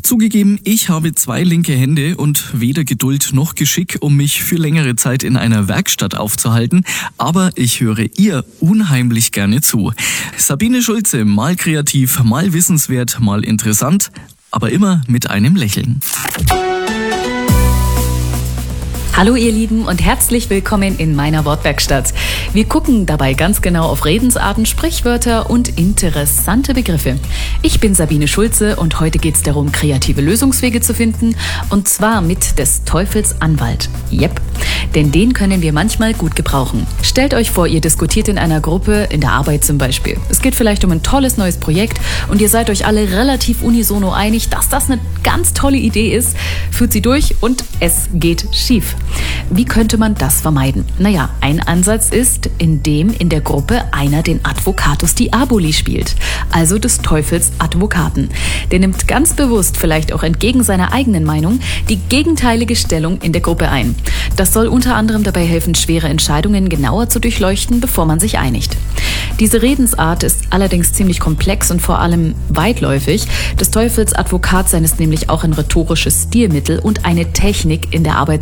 Zugegeben, ich habe 2 linke Hände und weder Geduld noch Geschick, um mich für längere Zeit in einer Werkstatt aufzuhalten, aber ich höre ihr unheimlich gerne zu. Sabine Schulze, mal kreativ, mal wissenswert, mal interessant, aber immer mit einem Lächeln. Hallo ihr Lieben und herzlich willkommen in meiner Wortwerkstatt. Wir gucken dabei ganz genau auf Redensarten, Sprichwörter und interessante Begriffe. Ich bin Sabine Schulze und heute geht es darum, kreative Lösungswege zu finden, und zwar mit des Teufels Anwalt. Yep, denn den können wir manchmal gut gebrauchen. Stellt euch vor, ihr diskutiert in einer Gruppe, in der Arbeit zum Beispiel. Es geht vielleicht um ein tolles neues Projekt und ihr seid euch alle relativ unisono einig, dass das eine ganz tolle Idee ist, führt sie durch und es geht schief. Wie könnte man das vermeiden? Naja, ein Ansatz ist, indem in der Gruppe einer den Advocatus Diaboli spielt, also des Teufels Advokaten. Der nimmt ganz bewusst, vielleicht auch entgegen seiner eigenen Meinung, die gegenteilige Stellung in der Gruppe ein. Das soll unter anderem dabei helfen, schwere Entscheidungen genauer zu durchleuchten, bevor man sich einigt. Diese Redensart ist allerdings ziemlich komplex und vor allem weitläufig. Des Teufels Advokat sein ist nämlich auch ein rhetorisches Stilmittel und eine Technik in der